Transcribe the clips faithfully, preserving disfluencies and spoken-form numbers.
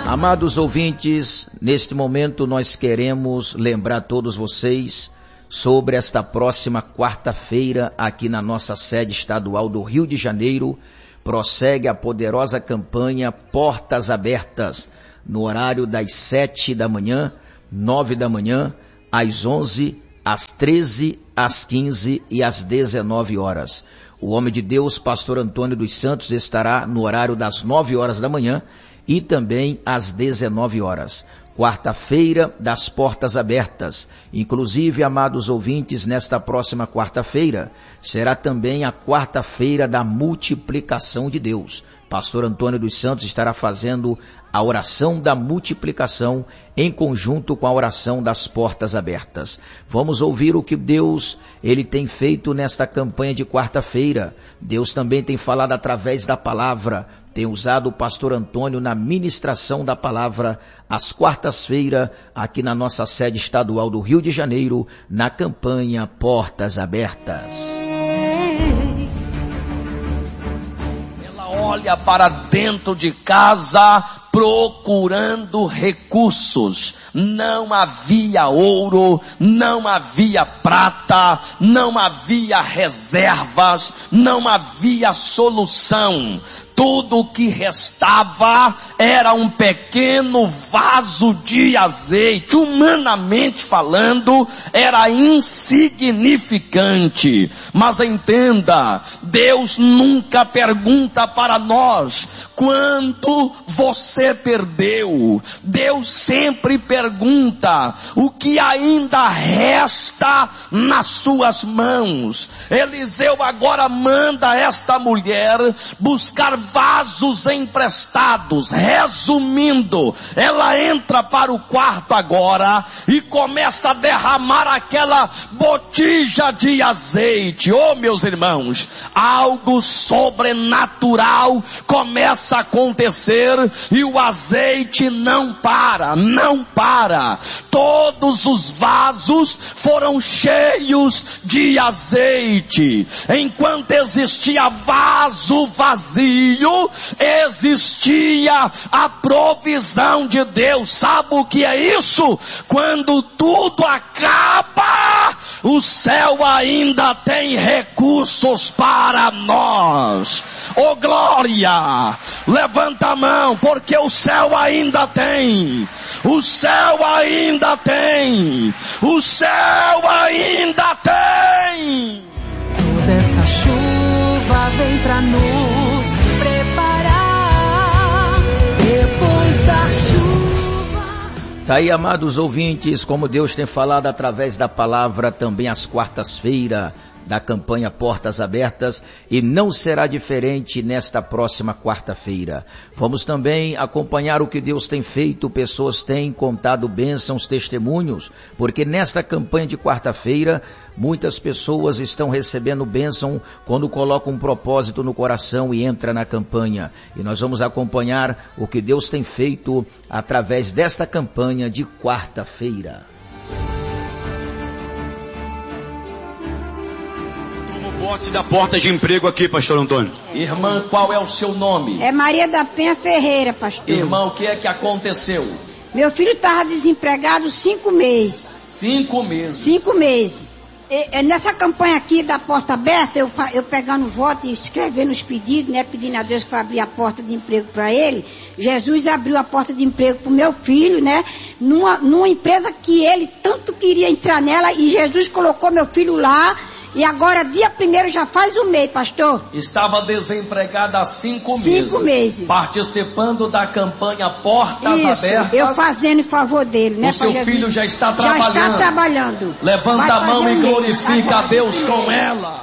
Amados ouvintes, neste momento nós queremos lembrar todos vocês sobre esta próxima quarta-feira aqui na nossa sede estadual do Rio de Janeiro. Prossegue a poderosa campanha Portas Abertas, no horário das sete da manhã, nove da manhã, às onze, às treze, às quinze e às dezenove horas. O homem de Deus, pastor Antônio dos Santos, estará no horário das nove horas da manhã e também às dezenove horas. Quarta-feira das Portas Abertas. Inclusive, amados ouvintes, nesta próxima quarta-feira será também a quarta-feira da multiplicação de Deus. Pastor Antônio dos Santos estará fazendo a oração da multiplicação em conjunto com a oração das portas abertas. Vamos ouvir o que Deus ele tem feito nesta campanha de quarta-feira. Deus também tem falado através da palavra, tem usado o pastor Antônio na ministração da palavra às quartas-feiras aqui na nossa sede estadual do Rio de Janeiro, na campanha Portas Abertas. Olha para dentro de casa procurando recursos. Não havia ouro, não havia prata, não havia reservas, não havia solução. Tudo o que restava era um pequeno vaso de azeite. Humanamente falando, era insignificante. Mas entenda, Deus nunca pergunta para nós quanto você perdeu. Deus sempre pergunta o que ainda resta nas suas mãos. Eliseu agora manda esta mulher buscar vasos emprestados. Resumindo, ela entra para o quarto agora e começa a derramar aquela botija de azeite. Oh, meus irmãos, algo sobrenatural começa a acontecer e o azeite não para, não para. Todos os vasos foram cheios de azeite. Enquanto existia vaso vazio, existia a provisão de Deus. Sabe o que é isso? Quando tudo acaba, o céu ainda tem recursos para nós. Oh glória! Levanta a mão, porque o céu ainda tem. O céu ainda tem. O céu ainda tem. Toda essa chuva vem pra nos preparar depois da chuva. Tá aí, amados ouvintes, como Deus tem falado através da palavra também às quartas-feiras da campanha Portas Abertas, e não será diferente nesta próxima quarta-feira. Vamos também acompanhar o que Deus tem feito. Pessoas têm contado bênçãos, testemunhos, porque nesta campanha de quarta-feira muitas pessoas estão recebendo bênção quando colocam um propósito no coração e entra na campanha. E nós vamos acompanhar o que Deus tem feito através desta campanha de quarta-feira. Posse da porta de emprego aqui, pastor Antônio. Irmã, qual é o seu nome? É Maria da Penha Ferreira, pastor. Irmã, o que é que aconteceu? Meu filho estava desempregado cinco meses. Cinco meses. Cinco meses. E, nessa campanha aqui da porta aberta, eu, eu pegando voto e escrevendo os pedidos, né, pedindo a Deus para abrir a porta de emprego para ele. Jesus abriu a porta de emprego para o meu filho, né, numa, numa empresa que ele tanto queria entrar nela, e Jesus colocou meu filho lá. E agora, dia primeiro, já faz um mês, pastor. Estava desempregada há cinco meses. Cinco meses. Participando da campanha Portas Isso, Abertas. eu fazendo em favor dele, né? O seu Jesus? filho já está trabalhando. Já está trabalhando. Levanta Vai a mão fazer e um mês. glorifica Agora. a Deus com ela.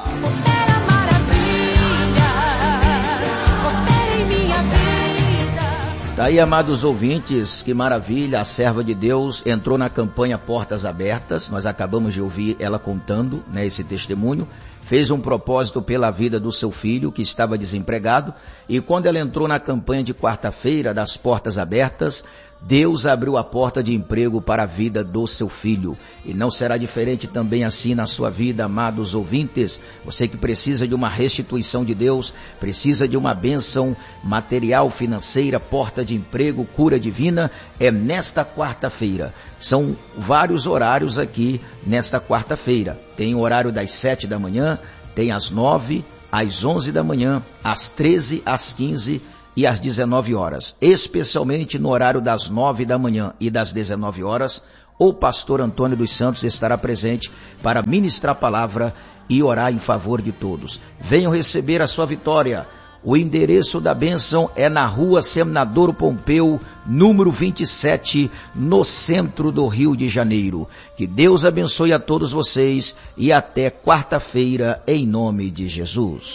Daí, amados ouvintes, que maravilha, a serva de Deus entrou na campanha Portas Abertas. Nós acabamos de ouvir ela contando, né, esse testemunho. fez um propósito pela vida do seu filho, que estava desempregado, e quando ela entrou na campanha de quarta-feira das portas abertas, Deus abriu a porta de emprego para a vida do seu filho. E não será diferente também assim na sua vida, amados ouvintes. Você que precisa de uma restituição de Deus, precisa de uma bênção material, financeira, porta de emprego, cura divina, é nesta quarta-feira. São vários horários aqui nesta quarta-feira. Tem o horário das sete da manhã, tem às nove, às onze da manhã, às treze, às quinze e às dezenove horas, especialmente no horário das nove da manhã e das dezenove horas, o pastor Antônio dos Santos estará presente para ministrar a palavra e orar em favor de todos. Venham receber a sua vitória. O endereço da bênção é na rua Senador Pompeu, número vinte e sete, no centro do Rio de Janeiro. Que Deus abençoe a todos vocês e até quarta-feira, em nome de Jesus.